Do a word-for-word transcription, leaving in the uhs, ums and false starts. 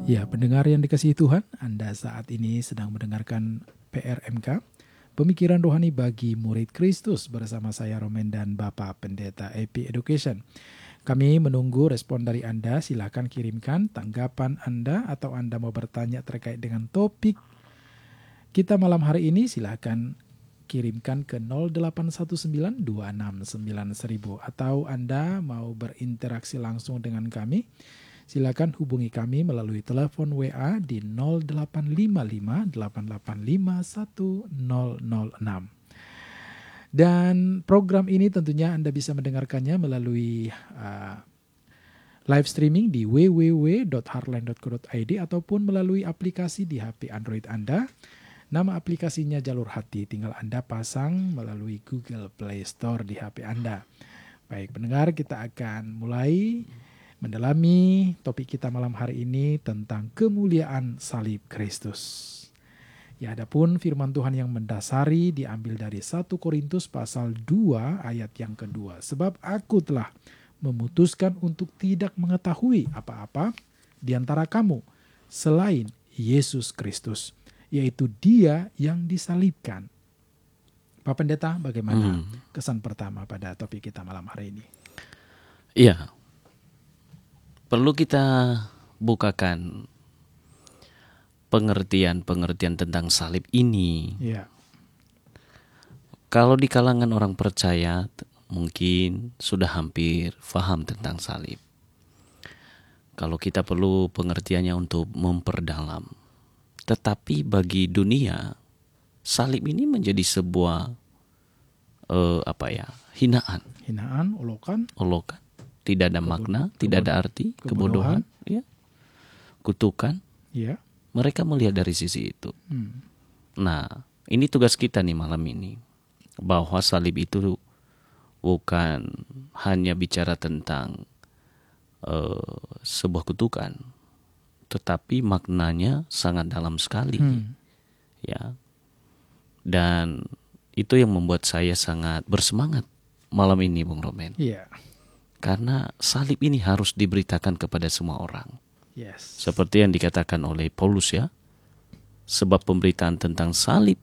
Ya, pendengar yang dikasihi Tuhan, Anda saat ini sedang mendengarkan P R M K, Pemikiran Rohani bagi Murid Kristus, bersama saya Romen dan Bapak Pendeta A P Education. Kami menunggu respon dari Anda. Silakan kirimkan tanggapan Anda atau Anda mau bertanya terkait dengan topik kita malam hari ini. Silakan kirimkan ke nol delapan satu sembilan dua enam sembilan nol nol nol, atau Anda mau berinteraksi langsung dengan kami, silakan hubungi kami melalui telepon W A di nol delapan lima lima delapan delapan lima satu nol nol enam. Dan program ini tentunya Anda bisa mendengarkannya melalui uh, live streaming di w w w dot heartline dot co dot i d ataupun melalui aplikasi di H P Android Anda. Nama aplikasinya Jalur Hati, tinggal Anda pasang melalui Google Play Store di H P Anda. Baik pendengar, kita akan mulai mendalami topik kita malam hari ini tentang kemuliaan salib Kristus. Ya, adapun firman Tuhan yang mendasari diambil dari satu Korintus pasal dua ayat yang kedua. Sebab aku telah memutuskan untuk tidak mengetahui apa-apa di antara kamu selain Yesus Kristus, yaitu Dia yang disalibkan. Pak Pendeta, bagaimana hmm. kesan pertama pada topik kita malam hari ini? Iya, perlu kita bukakan pengertian-pengertian tentang salib ini. Ya. Kalau di kalangan orang percaya mungkin sudah hampir paham tentang salib. Kalau kita perlu pengertiannya untuk memperdalam. Tetapi bagi dunia, salib ini menjadi sebuah uh, apa ya, hinaan. Hinaan, olokan. Olokan. Tidak ada Kebod- makna, kebod- tidak ada arti, kebodohan, kebodohan ya, kutukan. Ya. Mereka melihat dari sisi itu. Hmm. Nah, ini tugas kita nih malam ini, bahwa salib itu bukan hanya bicara tentang uh, sebuah kutukan, tetapi maknanya sangat dalam sekali, hmm. ya. Dan itu yang membuat saya sangat bersemangat malam ini, Bung Romen. Iya. Karena salib ini harus diberitakan kepada semua orang. Yes. Seperti yang dikatakan oleh Paulus ya, sebab pemberitaan tentang salib